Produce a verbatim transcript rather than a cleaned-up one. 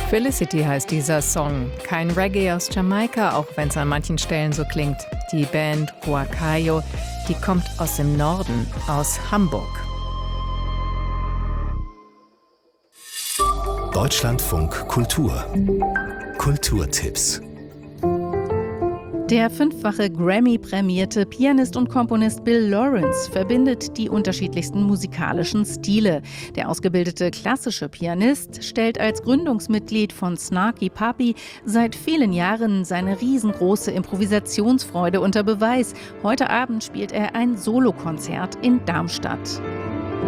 Felicity heißt dieser Song. Kein Reggae aus Jamaika, auch wenn es an manchen Stellen so klingt. Die Band Huacayo, die kommt aus dem Norden, aus Hamburg. Deutschlandfunk Kultur. Kulturtipps. Der fünffache Grammy-prämierte Pianist und Komponist Bill Lawrence verbindet die unterschiedlichsten musikalischen Stile. Der ausgebildete klassische Pianist stellt als Gründungsmitglied von Snarky Puppy seit vielen Jahren seine riesengroße Improvisationsfreude unter Beweis. Heute Abend spielt er ein Solokonzert in Darmstadt.